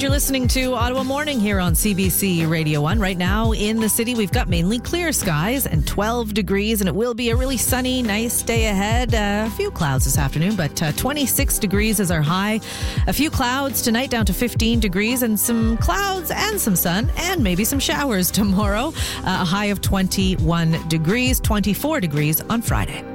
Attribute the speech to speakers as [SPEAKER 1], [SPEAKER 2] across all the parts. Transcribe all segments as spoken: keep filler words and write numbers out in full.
[SPEAKER 1] You're listening to Ottawa Morning here on C B C Radio one. Right now in the city, we've got mainly clear skies and twelve degrees, and it will be a really sunny, nice day ahead. Uh, a few clouds this afternoon, but uh, twenty-six degrees is our high. A few clouds tonight, down to fifteen degrees, and some clouds and some sun, and maybe some showers tomorrow. Uh, a high of twenty-one degrees, twenty-four degrees on Friday.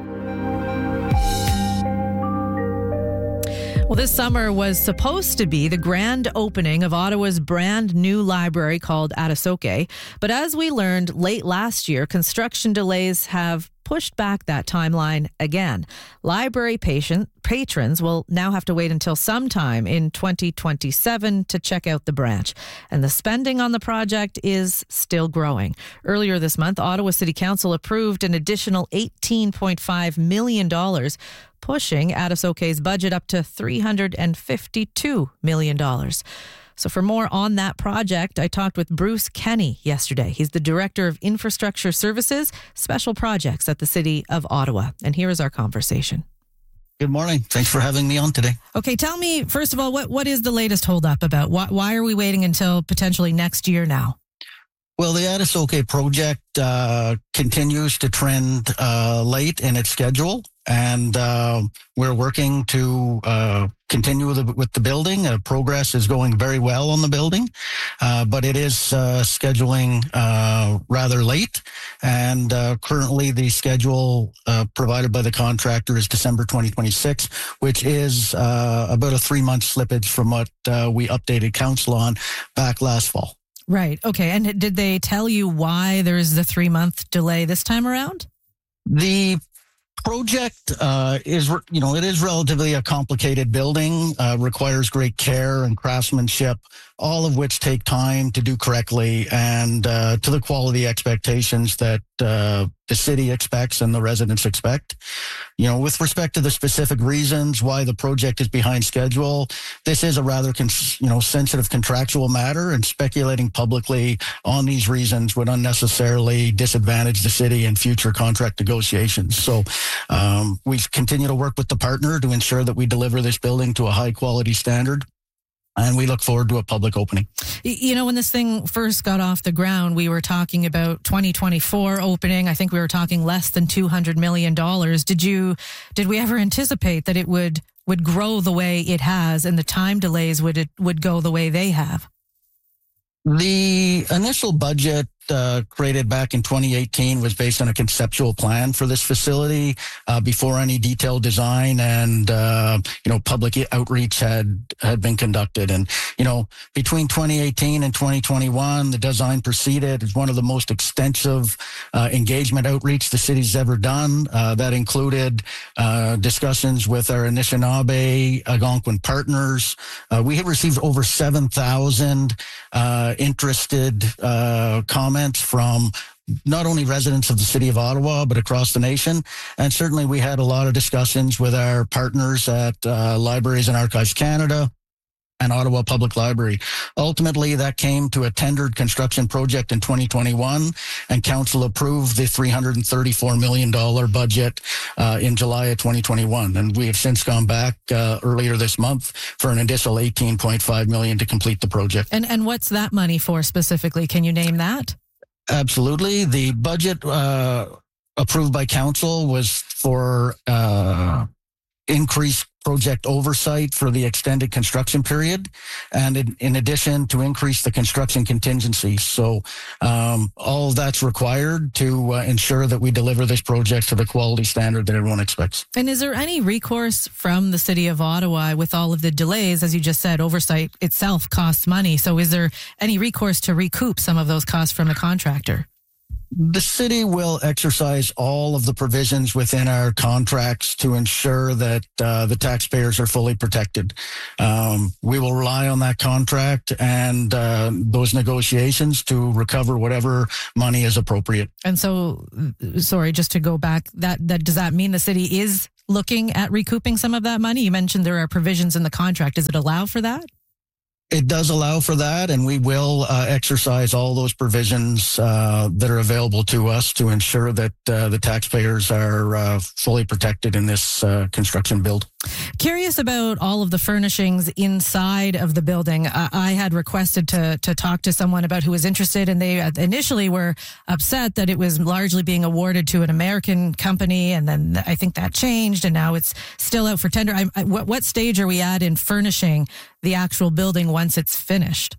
[SPEAKER 1] Well, this summer was supposed to be the grand opening of Ottawa's brand new library called Atasoke. But as we learned late last year, construction delays have pushed back that timeline again. Library patient, patrons will now have to wait until sometime in twenty twenty-seven to check out the branch. And the spending on the project is still growing. Earlier this month, Ottawa City Council approved an additional eighteen point five million dollars, pushing Atasoke's budget up to three hundred fifty-two million dollars. So for more on that project, I talked with Bruce Kenny yesterday. He's the Director of Infrastructure Services, Special Projects at the City of Ottawa. And here is our conversation.
[SPEAKER 2] Good morning. Thanks for having me on today.
[SPEAKER 1] Okay, tell me, first of all, what, what is the latest holdup about? Why, why are we waiting until potentially next year now?
[SPEAKER 2] Well, the Atasoke project uh, continues to trend uh, late in its schedule, and uh, we're working to uh, continue with the, with the building. Uh, progress is going very well on the building, uh, but it is uh, scheduling uh, rather late, and uh, currently the schedule uh, provided by the contractor is December twenty twenty-six, which is uh, about a three-month slippage from what uh, we updated council on back last fall.
[SPEAKER 1] Right. Okay. And did they tell you why there's the three-month delay this time around?
[SPEAKER 2] The project uh, is, you know, it is relatively a complicated building, uh, requires great care and craftsmanship, all of which take time to do correctly and uh, to the quality expectations that uh, the city expects and the residents expect. You know, with respect to the specific reasons why the project is behind schedule, this is a rather, cons- you know, sensitive contractual matter, and speculating publicly on these reasons would unnecessarily disadvantage the city in future contract negotiations. So um, we continue to work with the partner to ensure that we deliver this building to a high quality standard. And we look forward to a public opening.
[SPEAKER 1] You know, when this thing first got off the ground, we were talking about twenty twenty-four opening. I think we were talking less than two hundred million dollars. Did you, did we ever anticipate that it would, would grow the way it has and the time delays would, it would go the way they have?
[SPEAKER 2] The initial budget uh, created back in twenty eighteen was based on a conceptual plan for this facility uh, before any detailed design and, uh, you know, public outreach had, had been conducted. And, you know, between twenty eighteen and twenty twenty-one, the design proceeded. It's one of the most extensive uh, engagement outreach the city's ever done. Uh, that included uh, discussions with our Anishinaabe Algonquin partners. Uh, we have received over seven thousand uh, interested uh, comments from not only residents of the city of Ottawa, but across the nation. And certainly we had a lot of discussions with our partners at uh, Libraries and Archives Canada and Ottawa Public Library. Ultimately, that came to a tendered construction project in twenty twenty-one, and council approved the three hundred thirty-four million dollars budget uh, in July of twenty twenty-one. And we have since gone back uh, earlier this month for an additional eighteen point five million dollars to complete the project.
[SPEAKER 1] And and what's that money for specifically? Can you name that?
[SPEAKER 2] Absolutely. The budget uh, approved by council was for uh, increased project oversight for the extended construction period, and in, in addition to increase the construction contingency. So um, all of that's required to uh, ensure that we deliver this project to the quality standard that everyone expects.
[SPEAKER 1] And is there any recourse from the City of Ottawa with all of the delays? As you just said, oversight itself costs money. So is there any recourse to recoup some of those costs from the contractor?
[SPEAKER 2] The city will exercise all of the provisions within our contracts to ensure that uh, the taxpayers are fully protected. Um, we will rely on that contract and uh, those negotiations to recover whatever money is appropriate.
[SPEAKER 1] And so, sorry, just to go back, that, that does that mean the city is looking at recouping some of that money? You mentioned there are provisions in the contract. Does it allow for that?
[SPEAKER 2] It does allow for that, and we will uh, exercise all those provisions uh, that are available to us to ensure that uh, the taxpayers are uh, fully protected in this uh, construction build.
[SPEAKER 1] Curious about all of the furnishings inside of the building. Uh, I had requested to to talk to someone about who was interested, and they initially were upset that it was largely being awarded to an American company, and then I think that changed, and now it's still out for tender. I, I, what, what stage are we at in furnishing the actual building once it's finished?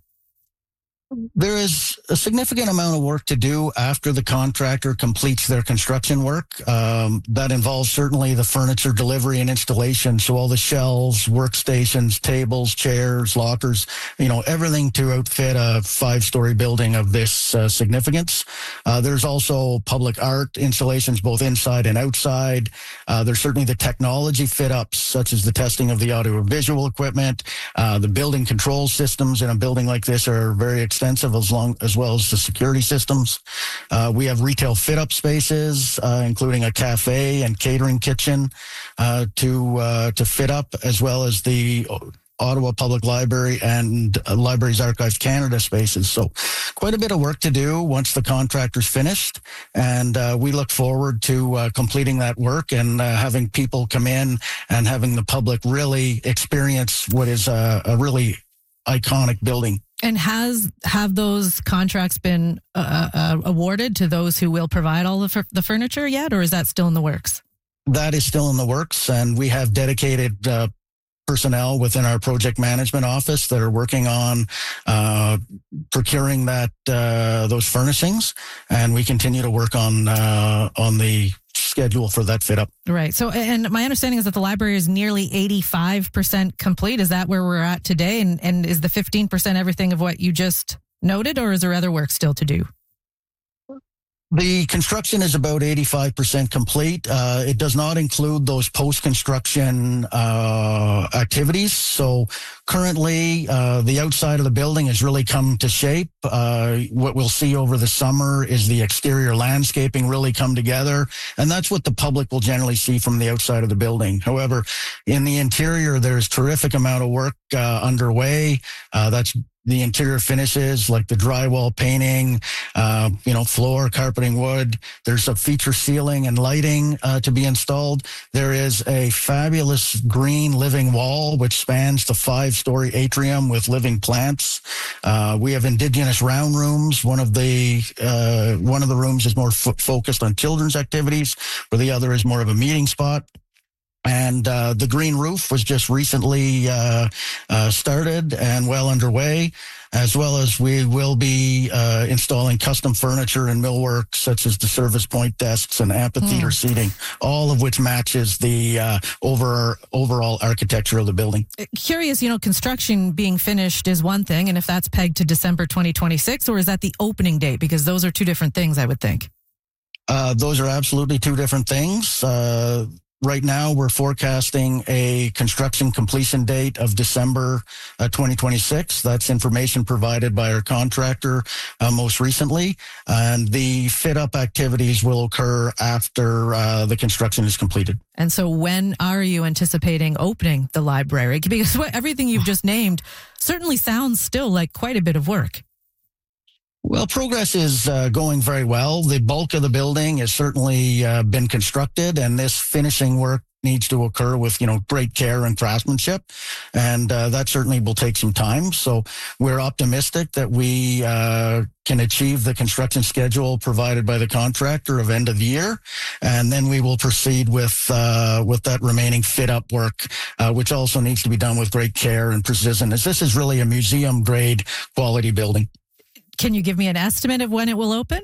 [SPEAKER 2] There is a significant amount of work to do after the contractor completes their construction work. Um, that involves certainly the furniture delivery and installation. So all the shelves, workstations, tables, chairs, lockers, you know, everything to outfit a five-story building of this uh, significance. Uh, there's also public art installations, both inside and outside. Uh, there's certainly the technology fit-ups, such as the testing of the audiovisual equipment. Uh, the building control systems in a building like this are very extensive. extensive as long as well as the security systems. Uh, we have retail fit-up spaces, uh, including a cafe and catering kitchen uh, to uh, to fit up, as well as the Ottawa Public Library and uh, Libraries Archives Canada spaces. So quite a bit of work to do once the contractor's finished. And uh, we look forward to uh, completing that work and uh, having people come in and having the public really experience what is a, a really iconic building.
[SPEAKER 1] And has have those contracts been uh, uh, awarded to those who will provide all the, the furniture yet, or is that still in the works?
[SPEAKER 2] That is still in the works, and we have dedicated uh, personnel within our project management office that are working on uh, procuring that uh, those furnishings, and we continue to work on uh, on the schedule for that fit up.
[SPEAKER 1] Right. So, and my understanding is that the library is nearly eighty-five percent complete. Is that where we're at today? And, and is the fifteen percent everything of what you just noted, or is there other work still to do?
[SPEAKER 2] The construction is about eighty-five percent complete. Uh, it does not include those post-construction uh, activities. So currently, uh, the outside of the building has really come to shape. Uh, what we'll see over the summer is the exterior landscaping really come together. And that's what the public will generally see from the outside of the building. However, in the interior, there's terrific amount of work uh, underway. Uh, that's the interior finishes like the drywall painting, uh, you know, floor, carpeting, wood. There's a feature ceiling and lighting uh, to be installed. There is a fabulous green living wall which spans the five-story atrium with living plants. Uh, we have indigenous round rooms. One of the uh, one of the rooms is more f- focused on children's activities, where the other is more of a meeting spot. And uh, the green roof was just recently uh, uh, started and well underway, as well as we will be uh, installing custom furniture and millwork, such as the service point desks and amphitheater mm. seating, all of which matches the uh, over, overall architecture of the building.
[SPEAKER 1] Curious, you know, construction being finished is one thing, and if that's pegged to December twenty twenty-six, or is that the opening date? Because those are two different things, I would think.
[SPEAKER 2] Uh, those are absolutely two different things. Uh, Right now, we're forecasting a construction completion date of December uh, twenty twenty-six. That's information provided by our contractor uh, most recently. And the fit-up activities will occur after uh, the construction is completed.
[SPEAKER 1] And so when are you anticipating opening the library? Because what, everything you've just named certainly sounds still like quite a bit of work.
[SPEAKER 2] Well, progress is uh, going very well. The bulk of the building has certainly uh, been constructed, and this finishing work needs to occur with, you know, great care and craftsmanship, and uh, that certainly will take some time. So we're optimistic that we uh, can achieve the construction schedule provided by the contractor of end of the year, and then we will proceed with uh, with that remaining fit-up work, uh, which also needs to be done with great care and precision, as this is really a museum-grade quality building.
[SPEAKER 1] Can you give me an estimate of when it will open?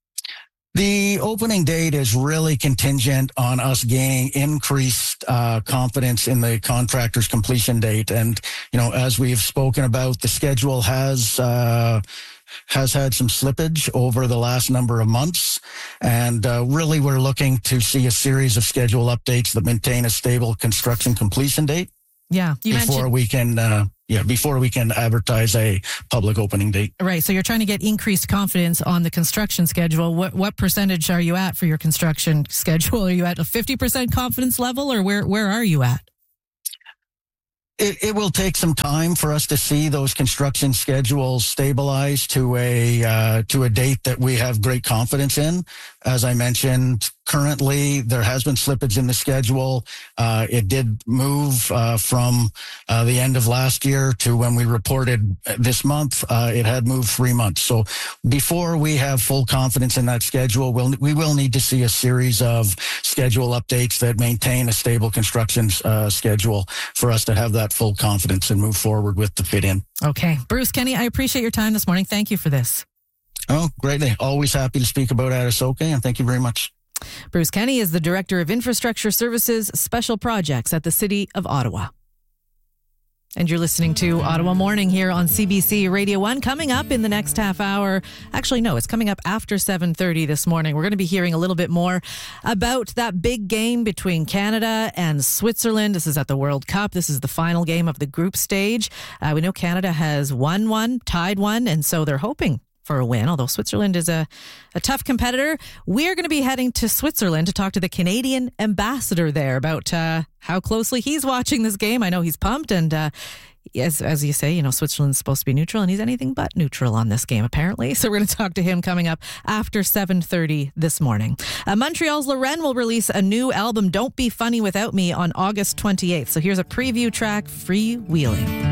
[SPEAKER 2] The opening date is really contingent on us gaining increased uh, confidence in the contractor's completion date. And, you know, as we've spoken about, the schedule has uh, has had some slippage over the last number of months. And uh, really, we're looking to see a series of schedule updates that maintain a stable construction completion date.
[SPEAKER 1] Yeah, you
[SPEAKER 2] before
[SPEAKER 1] mentioned-
[SPEAKER 2] we can, uh, yeah, before we can advertise a public opening date.
[SPEAKER 1] Right. So you're trying to get increased confidence on the construction schedule. What what percentage are you at for your construction schedule? Are you at a fifty percent confidence level, or where where are you at?
[SPEAKER 2] It, it will take some time for us to see those construction schedules stabilize to a uh, to a date that we have great confidence in. As I mentioned, currently there has been slippage in the schedule. Uh, it did move uh, from uh, the end of last year to when we reported this month. Uh, it had moved three months. So before we have full confidence in that schedule, we'll, we will need to see a series of schedule updates that maintain a stable construction uh, schedule for us to have that full confidence and move forward with the fit in.
[SPEAKER 1] Okay. Bruce Kenney, I appreciate your time this morning. Thank you for this.
[SPEAKER 2] Oh, greatly. Always happy to speak about Atasoke, and thank you very much.
[SPEAKER 1] Bruce Kenney is the Director of Infrastructure Services Special Projects at the City of Ottawa. And you're listening to Ottawa Morning here on C B C Radio one. Coming up in the next half hour, actually, no, it's coming up after seven thirty this morning. We're going to be hearing a little bit more about that big game between Canada and Switzerland. This is at the World Cup. This is the final game of the group stage. Uh, we know Canada has won one, tied one, and so they're hoping for a win, although Switzerland is a, a tough competitor. We're going to be heading to Switzerland to talk to the Canadian ambassador there about uh, how closely he's watching this game. I know he's pumped, and uh, as, as you say, you know, Switzerland's supposed to be neutral, and he's anything but neutral on this game, apparently. So we're going to talk to him coming up after seven thirty this morning. Uh, Montreal's Loren will release a new album, Don't Be Funny Without Me, on August twenty-eighth. So here's a preview track, Freewheeling.